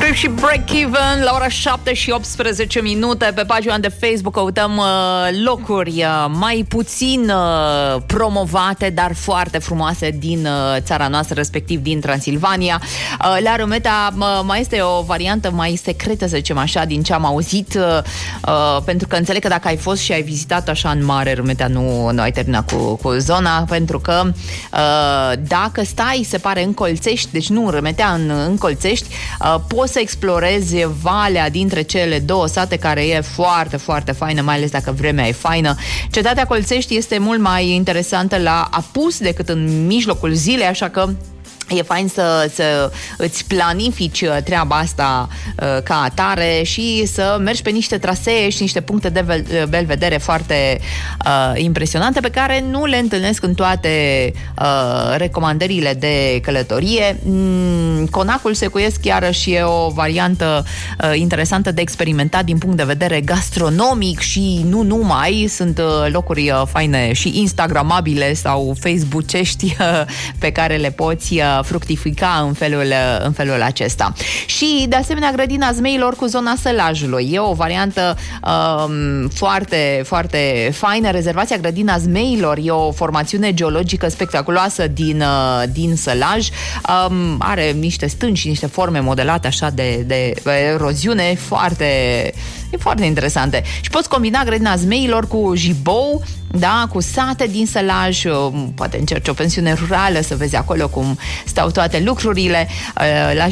Strip și Break Even la ora 7 și 18 minute. Pe pagina de Facebook căutăm locuri mai puțin promovate, dar foarte frumoase din țara noastră, respectiv din Transilvania. La Rumeta mai este o variantă mai secretă, să zicem așa, din ce am auzit, pentru că înțeleg că dacă ai fost și ai vizitat așa în mare Rumeta, nu ai terminat cu zona, pentru că dacă stai, se pare, în Colțești, deci nu în Rumetea, în Colțești, poți să explorezi valea dintre cele două sate, care e foarte, foarte faină, mai ales dacă vremea e faină. Cetatea Colțești este mult mai interesantă la apus decât în mijlocul zilei, așa că e fain să îți planifici treaba asta ca atare și să mergi pe niște trasee și niște puncte de belvedere foarte impresionante, pe care nu le întâlnesc în toate recomandările de călătorie. Conacul Secuiesc iarăși e o variantă interesantă de experimentat din punct de vedere gastronomic și nu numai. Sunt locuri faine și instagramabile sau facebookești pe care le poți fructifica în felul acesta. Și de asemenea grădina Zmeilor cu zona Sălajului. E o variantă foarte, foarte faină. Rezervația grădina Zmeilor e o formațiune geologică spectaculoasă din Sălaj. Are niște stânci și niște forme modelate așa de eroziune foarte interesante. Și poți combina grădina Zmeilor cu Jibou, da, cu sate din Sălaj, poate încerci o pensiune rurală să vezi acolo cum stau toate lucrurile. La